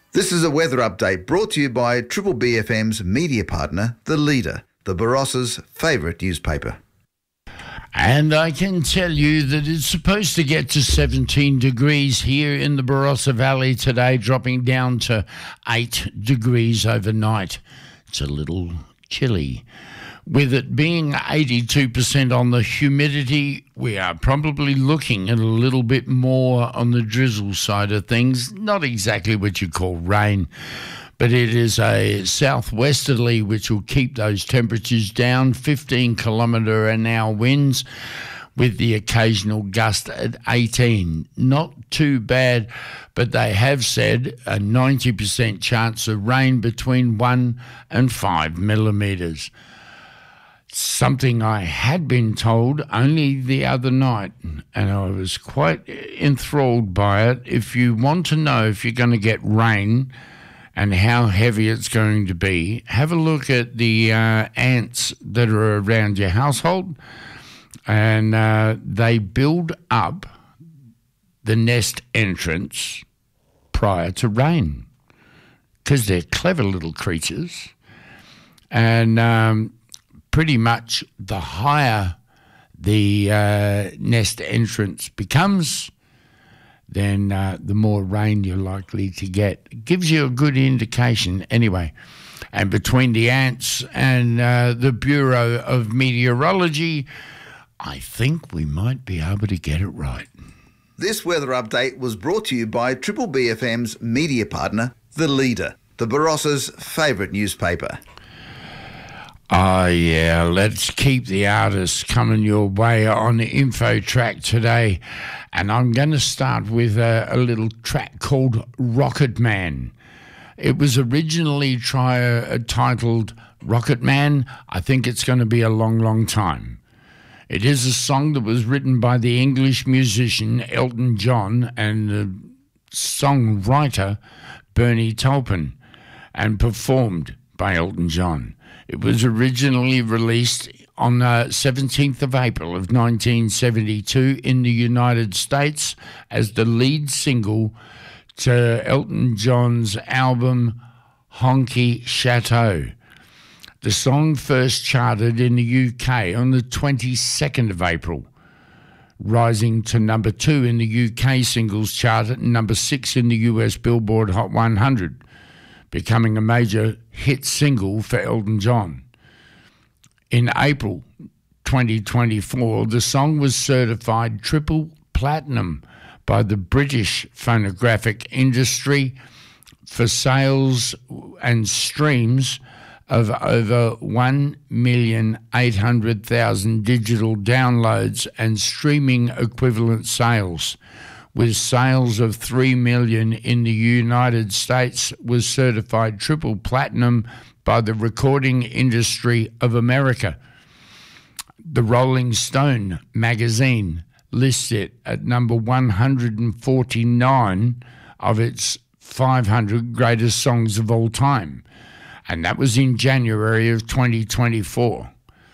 This is a weather update brought to you by Triple BFM's media partner, The Leader, the Barossa's favourite newspaper. And I can tell you that it's supposed to get to 17 degrees here in the Barossa Valley today, dropping down to 8 degrees overnight. It's a little chilly. With it being 82% on the humidity, we are probably looking at a little bit more on the drizzle side of things. Not exactly what you call rain, but it is a southwesterly which will keep those temperatures down, 15 kilometre an hour winds with the occasional gust at 18. Not too bad, but they have said a 90% chance of rain between 1 and 5 millimetres. Something I had been told only the other night, and I was quite enthralled by it. If you want to know if you're going to get rain and how heavy it's going to be, have a look at the ants that are around your household, and they build up the nest entrance prior to rain because they're clever little creatures. And pretty much the higher the nest entrance becomes, then the more rain you're likely to get. It gives you a good indication anyway. And between the ants and the Bureau of Meteorology, I think we might be able to get it right. This weather update was brought to you by Triple BFM's media partner, The Leader, the Barossa's favourite newspaper. Oh, yeah, let's keep the artists coming your way on the info track today. And I'm going to start with a little track called Rocket Man. It was originally titled Rocket Man. I think it's going to be a long, long time. It is a song that was written by the English musician Elton John and the songwriter Bernie Taupin and performed by Elton John. It was originally released on the 17th of April of 1972 in the United States as the lead single to Elton John's album Honky Chateau. The song first charted in the UK on the 22nd of April, rising to number 2 in the UK singles chart and number 6 in the US Billboard Hot 100. Becoming a major hit single for Elton John. In April 2024, the song was certified triple platinum by the British phonographic industry for sales and streams of over 1,800,000 digital downloads and streaming equivalent sales, with sales of 3 million in the United States, was certified triple platinum by the Recording Industry of America. The Rolling Stone magazine lists it at number 149 of its 500 greatest songs of all time, and that was in January of 2024.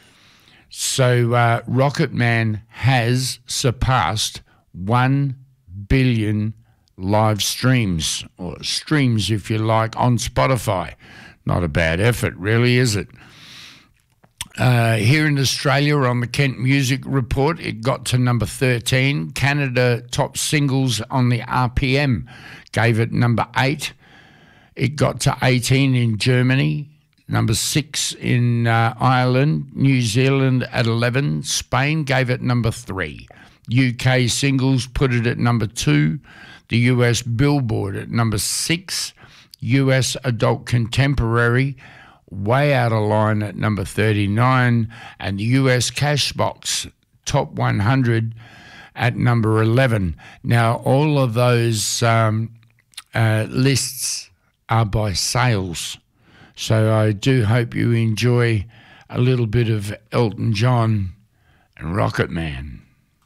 So Rocket Man has surpassed 1 billion live streams, or streams if you like, on Spotify. Not a bad effort, really, is it? Here in Australia, on the Kent Music Report, it got to number 13. Canada top singles on the RPM gave it number 8. It got to 18 in Germany, number 6 in Ireland, New Zealand at 11. Spain gave it number 3. UK singles put it at number 2, the US Billboard at number 6, US Adult Contemporary way out of line at number 39, and the US Cashbox Top 100 at number 11. Now, all of those lists are by sales, so I do hope you enjoy a little bit of Elton John and Rocket Man.